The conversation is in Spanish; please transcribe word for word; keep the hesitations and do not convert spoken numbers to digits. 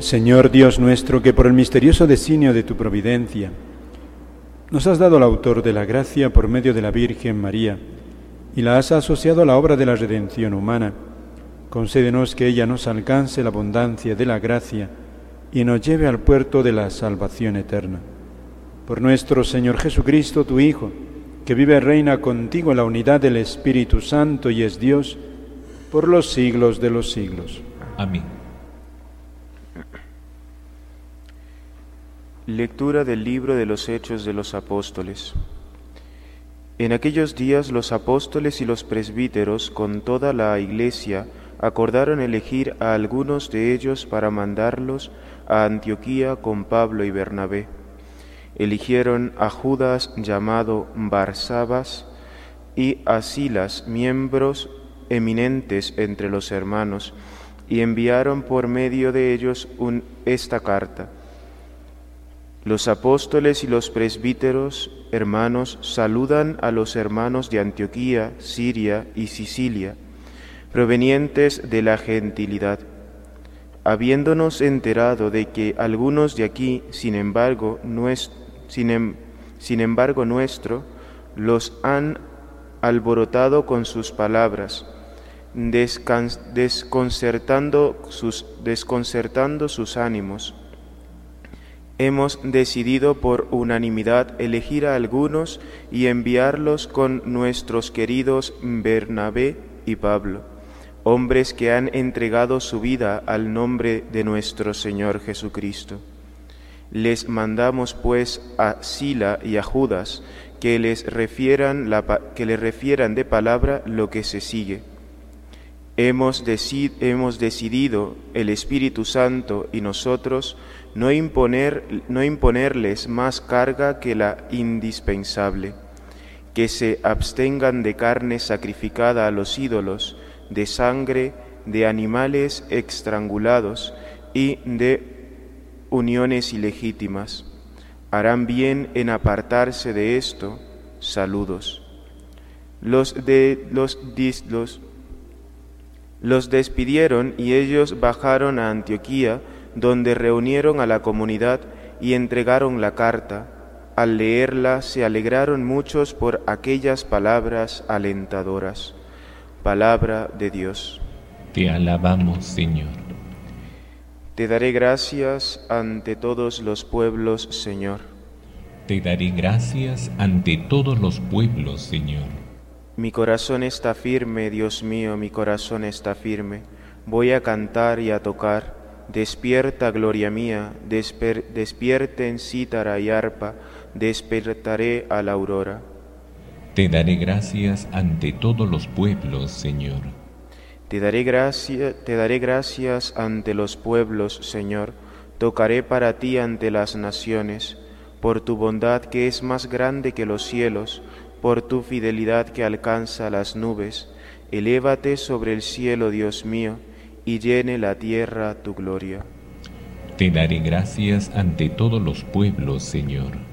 Señor Dios nuestro, que por el misterioso designio de tu providencia nos has dado al autor de la gracia por medio de la Virgen María y la has asociado a la obra de la redención humana, concédenos que ella nos alcance la abundancia de la gracia y nos lleve al puerto de la salvación eterna. Por nuestro Señor Jesucristo, tu Hijo, que vive y reina contigo en la unidad del Espíritu Santo y es Dios por los siglos de los siglos. Amén. Lectura del libro de los Hechos de los Apóstoles. En aquellos días los apóstoles y los presbíteros con toda la iglesia acordaron elegir a algunos de ellos para mandarlos a Antioquía con Pablo y Bernabé. Eligieron a Judas llamado Barsabas y a Silas, miembros eminentes entre los hermanos, y enviaron por medio de ellos un, esta carta. Los apóstoles y los presbíteros, hermanos, saludan a los hermanos de Antioquía, Siria y Sicilia, provenientes de la gentilidad. Habiéndonos enterado de que algunos de aquí, sin embargo, nues, sin, em, sin embargo nuestro, los han alborotado con sus palabras, descans, desconcertando, sus, desconcertando sus ánimos, hemos decidido por unanimidad elegir a algunos y enviarlos con nuestros queridos Bernabé y Pablo, hombres que han entregado su vida al nombre de nuestro Señor Jesucristo. Les mandamos pues a Sila y a Judas que les refieran, la, que les refieran de palabra lo que se sigue. Hemos, decid, hemos decidido, el Espíritu Santo y nosotros, no, imponer, no imponerles más carga que la indispensable, que se abstengan de carne sacrificada a los ídolos, de sangre, de animales estrangulados y de uniones ilegítimas. Harán bien en apartarse de esto. Saludos. Los de los, los Los despidieron y ellos bajaron a Antioquía, donde reunieron a la comunidad y entregaron la carta. Al leerla se alegraron muchos por aquellas palabras alentadoras. Palabra de Dios. Te alabamos, Señor. Te daré gracias ante todos los pueblos, Señor. Te daré gracias ante todos los pueblos, Señor. Mi corazón está firme, Dios mío, mi corazón está firme. Voy a cantar y a tocar. Despierta, gloria mía, desper, despierten cítara y arpa, despertaré a la aurora. Te daré gracias ante todos los pueblos, Señor. Te daré gracia, te daré gracias ante los pueblos, Señor. Tocaré para ti ante las naciones, por tu bondad que es más grande que los cielos, por tu fidelidad que alcanza las nubes. Elévate sobre el cielo, Dios mío, y llene la tierra tu gloria. Te daré gracias ante todos los pueblos, Señor.